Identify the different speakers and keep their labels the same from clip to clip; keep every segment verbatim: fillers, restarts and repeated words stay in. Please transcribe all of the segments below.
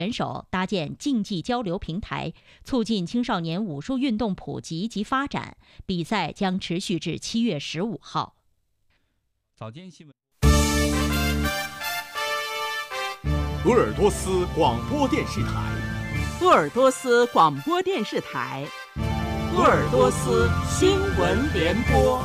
Speaker 1: 选手搭建竞技交流平台，促进青少年武术运动普及及发展。比赛将持续至七月十五号。
Speaker 2: 早间新闻。
Speaker 3: 鄂尔多斯广播电视台，
Speaker 4: 鄂尔多斯广播电视台，鄂尔多斯新闻联播。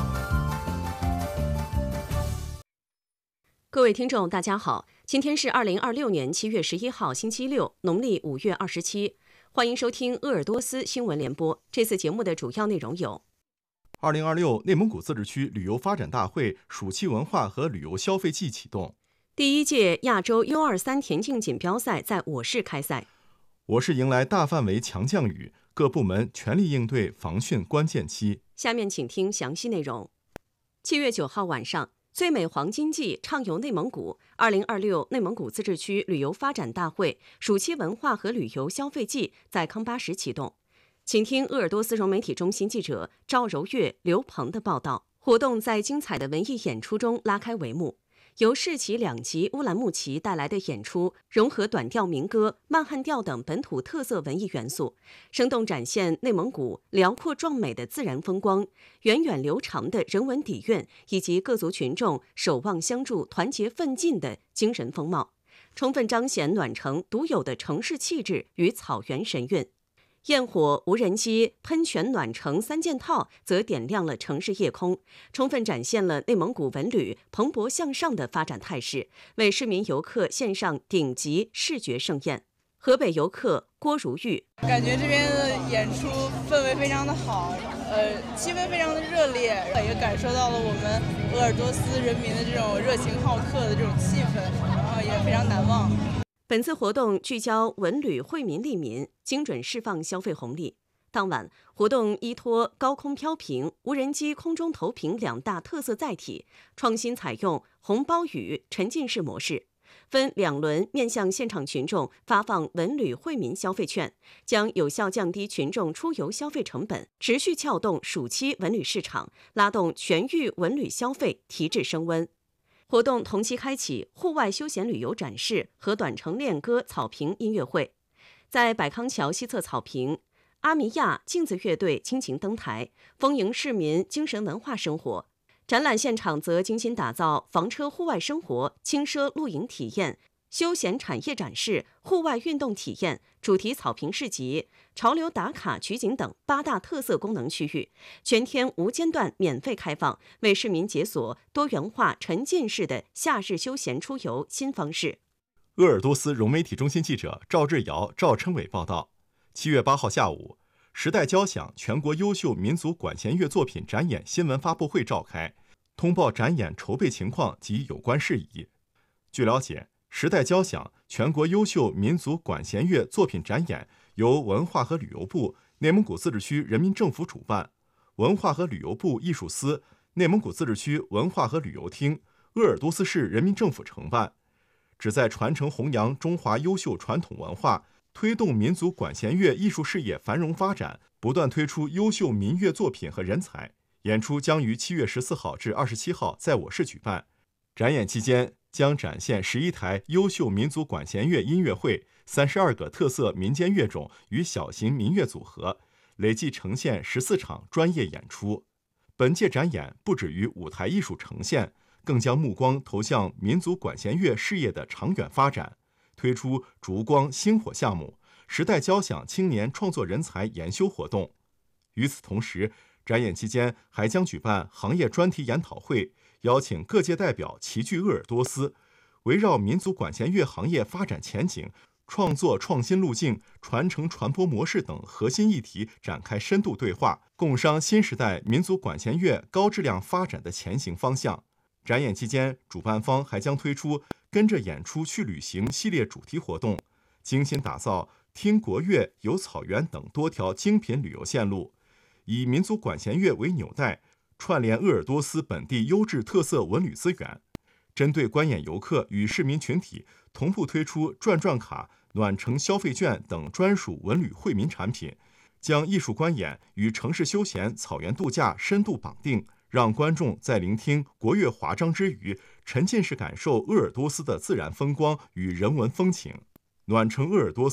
Speaker 5: 各位听众，大家好，今天是二零二六年七月十一号，星期六，农历五月二十七。欢迎收听鄂尔多斯新闻联播。这次节目的主要内容有：
Speaker 6: 二零二六内蒙古自治区旅游发展大会暑期文化和旅游消费季启动；
Speaker 5: 第一届亚洲 U 二三田径锦标赛在我市开赛；
Speaker 6: 我市迎来大范围强降雨，各部门全力应对防汛关键期。
Speaker 5: 下面请听详细内容。七月九号晚上，最美黄金季畅游内蒙古二零二六内蒙古自治区旅游发展大会暑期文化和旅游消费季在康巴什启动。请听鄂尔多斯融媒体中心记者赵柔月、刘鹏的报道。活动在精彩的文艺演出中拉开帷幕。由世奇两级乌兰牧骑带来的演出，融合短调民歌、曼汉调等本土特色文艺元素，生动展现内蒙古辽阔壮美的自然风光、源远流长的人文底蕴，以及各族群众守望相助、团结奋进的精神风貌，充分彰显暖城独有的城市气质与草原神韵。焰火、无人机、喷泉暖城三件套则点亮了城市夜空，充分展现了内蒙古文旅蓬勃向上的发展态势，为市民游客献上顶级视觉盛宴。河北游客郭如玉：
Speaker 7: 感觉这边的演出氛围非常的好，呃，气氛非常的热烈，也感受到了我们鄂尔多斯人民的这种热情好客的这种气氛，然后也非常难忘。
Speaker 5: 本次活动聚焦文旅惠民利民，精准释放消费红利。当晚，活动依托高空飘屏、无人机空中投屏两大特色载体，创新采用红包雨沉浸式模式，分两轮面向现场群众发放文旅惠民消费券，将有效降低群众出游消费成本，持续撬动暑期文旅市场，拉动全域文旅消费提质升温。活动同期开启户外休闲旅游展示和短程恋歌草坪音乐会，在百康桥西侧草坪，阿米亚镜子乐队倾情登台，丰盈市民精神文化生活。展览现场则精心打造房车户外生活、轻奢露营体验、休闲产业展示、户外运动体验、主题草坪市集、潮流打卡取景等八大特色功能区域，全天无间断免费开放，为市民解锁多元化沉浸式的夏日休闲出游新方式。
Speaker 6: 鄂尔多斯融媒体中心记者赵志尧、赵琛伟报道。七月八号下午，时代交响全国优秀民族管弦乐作品展演新闻发布会召开，通报展演筹备情况及有关事宜。据了解，时代交响全国优秀民族管弦乐作品展演由文化和旅游部、内蒙古自治区人民政府主办，文化和旅游部艺术司、内蒙古自治区文化和旅游厅、鄂尔多斯市人民政府承办，旨在传承弘扬中华优秀传统文化，推动民族管弦乐艺术事业繁荣发展，不断推出优秀民乐作品和人才。演出将于七月十四号至二十七号在我市举办。展演期间将展现十一台优秀民族管弦乐音乐会、三十二个特色民间乐种与小型民乐组合，累计呈现十四场专业演出。本届展演不止于舞台艺术呈现，更将目光投向民族管弦乐事业的长远发展，推出烛光星火项目、时代交响青年创作人才研修活动。与此同时，展演期间还将举办行业专题研讨会，邀请各界代表齐聚鄂尔多斯，围绕民族管弦乐行业发展前景、创作创新路径、传承传播模式等核心议题展开深度对话，共商新时代民族管弦乐高质量发展的前行方向。展演期间，主办方还将推出跟着演出去旅行系列主题活动，精心打造听国乐、游草原等多条精品旅游线路，以民族管弦乐为纽带，串联鄂尔多斯本地优质特色文旅资源。针对观演游客与市民群体，同步推出转转卡、暖城消费券等专属文旅惠民产品，将艺术观演与城市休闲、草原度假深度绑定，让观众在聆听国乐华章之余，沉浸式感受鄂尔多斯的自然风光与人文风情。暖城鄂尔多斯